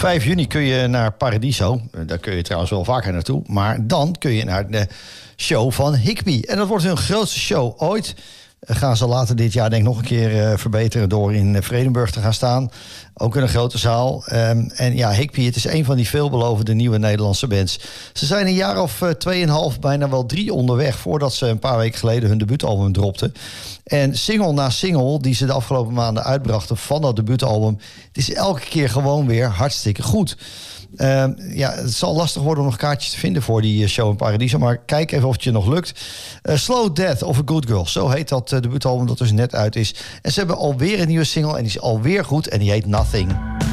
5 juni kun je naar Paradiso. Daar kun je trouwens wel vaker naartoe. Maar dan kun je naar de show van Higby. En dat wordt hun grootste show ooit. Gaan ze later dit jaar denk ik nog een keer verbeteren... door in Vredenburg te gaan staan. Ook in een grote zaal. En ja, Higby, het is een van die veelbelovende nieuwe Nederlandse bands. Ze zijn een jaar of 2,5, bijna wel 3 onderweg... voordat ze een paar weken geleden hun debuutalbum dropten. En single na single die ze de afgelopen maanden uitbrachten... van dat debuutalbum, het is elke keer gewoon weer hartstikke goed. Het zal lastig worden om nog kaartjes te vinden voor die show in Paradiso. Maar kijk even of het je nog lukt. Slow Death of a Good Girl. Zo heet dat debuutalbum dat dus net uit is. En ze hebben alweer een nieuwe single en die is alweer goed. En die heet Nothing.